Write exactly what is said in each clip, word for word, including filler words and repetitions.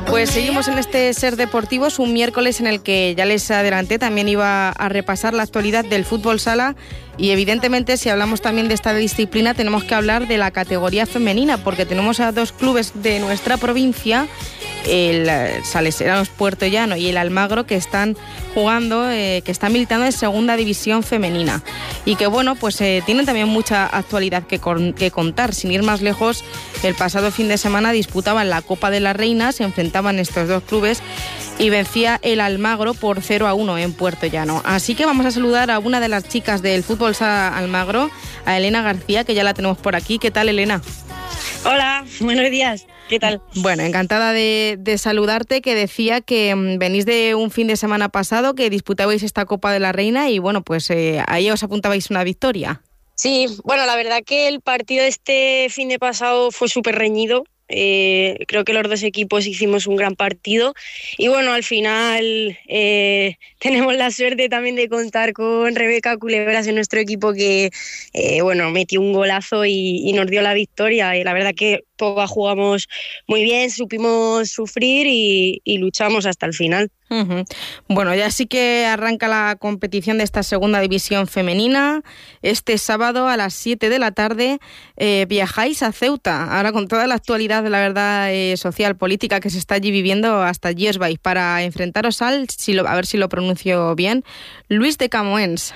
Pues seguimos en este Ser Deportivos, un miércoles en el que ya les adelanté, también iba a repasar la actualidad del fútbol sala y evidentemente si hablamos también de esta disciplina tenemos que hablar de la categoría femenina porque tenemos a dos clubes de nuestra provincia, el Salesianos Puerto Llano y el Almagro, que están jugando, eh, que están militando en segunda división femenina y que bueno, pues eh, tienen también mucha actualidad que, con, que contar. Sin ir más lejos, el pasado fin de semana disputaban la Copa de la Reina, se enfrentaban estos dos clubes y vencía el Almagro por cero a uno en Puerto Llano. Así que vamos a saludar a una de las chicas del fútbol sala Almagro, a Elena García, que ya la tenemos por aquí. ¿Qué tal, Elena? Hola, buenos días. ¿Qué tal? Bueno, encantada de, de saludarte, que decía que um, venís de un fin de semana pasado, que disputabais esta Copa de la Reina y bueno, pues eh, ahí os apuntabais una victoria. Sí, bueno, la verdad que el partido este fin de pasado fue súper reñido. Eh, creo que los dos equipos hicimos un gran partido y bueno, al final eh, tenemos la suerte también de contar con Rebeca Culebras en nuestro equipo que eh, bueno, metió un golazo y, y nos dio la victoria y la verdad que todas jugamos muy bien, supimos sufrir y, y luchamos hasta el final. Uh-huh. Bueno, ya sí que arranca la competición de esta segunda división femenina. Este sábado a las siete de la tarde eh, viajáis a Ceuta. Ahora con toda la actualidad, la verdad, eh, social, política que se está allí viviendo, hasta allí os vais para enfrentaros al, si lo, a ver si lo pronuncio bien, Luis de Camoens.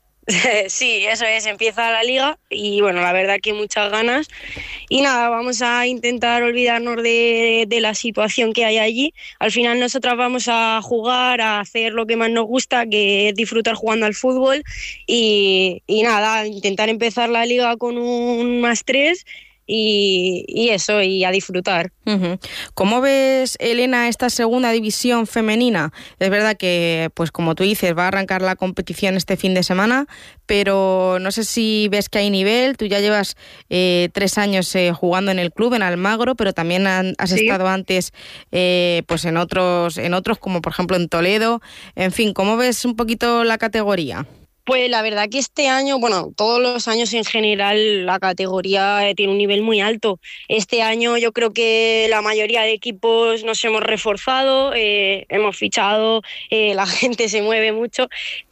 Sí, eso es, empieza la liga y bueno, la verdad que muchas ganas y nada, vamos a intentar olvidarnos de, de la situación que hay allí. Al final nosotras vamos a jugar, a hacer lo que más nos gusta, que es disfrutar jugando al fútbol y, y nada, intentar empezar la liga con un más tres y, y eso, y a disfrutar. Uh-huh. ¿Cómo ves, Elena, esta segunda división femenina? Es verdad que, pues como tú dices, va a arrancar la competición este fin de semana, pero no sé si ves que hay nivel. Tú ya llevas eh, tres años eh, jugando en el club, en Almagro, pero también han, has sí. estado antes eh, pues en otros, en otros, como por ejemplo en Toledo. En fin, ¿cómo ves un poquito la categoría? Pues la verdad que este año, bueno, todos los años en general la categoría tiene un nivel muy alto. Este año yo creo que la mayoría de equipos nos hemos reforzado, eh, hemos fichado, eh, la gente se mueve mucho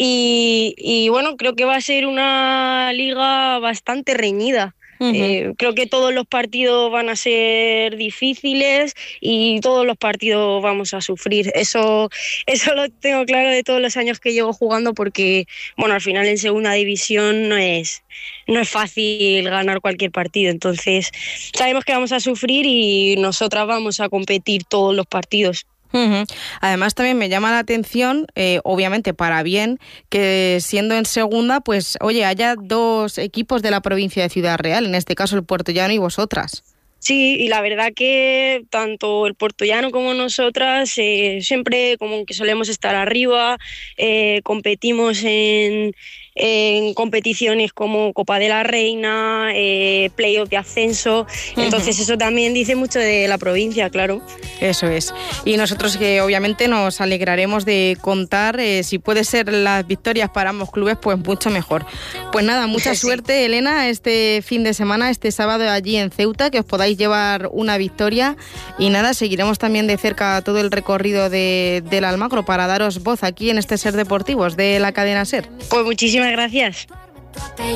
y, y bueno, creo que va a ser una liga bastante reñida. Uh-huh. Eh, creo que todos los partidos van a ser difíciles y todos los partidos vamos a sufrir. Eso, eso lo tengo claro de todos los años que llevo jugando porque, bueno, al final en segunda división no es, no es fácil ganar cualquier partido. Entonces sabemos que vamos a sufrir y nosotras vamos a competir todos los partidos. Uh-huh. Además también me llama la atención, eh, obviamente para bien, que siendo en segunda, pues oye, haya dos equipos de la provincia de Ciudad Real, en este caso el Puerto Llano y vosotras. Sí, y la verdad que tanto el Puerto Llano como nosotras eh, siempre como que solemos estar arriba, eh, competimos en, en competiciones como Copa de la Reina, eh, playoff de ascenso, uh-huh. Entonces eso también dice mucho de la provincia, claro. Eso es, y nosotros que obviamente nos alegraremos de contar, eh, si puede ser las victorias para ambos clubes, pues mucho mejor. Pues nada, mucha sí. suerte, Elena, este fin de semana, este sábado allí en Ceuta, que os podáis llevar una victoria y nada, seguiremos también de cerca todo el recorrido de, del Almagro para daros voz aquí en este Ser Deportivos de la cadena SER. Pues muchísimas gracias.